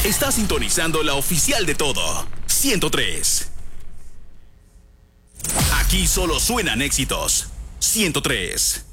Está sintonizando la oficial de todo, 103. Aquí solo suenan éxitos, 103.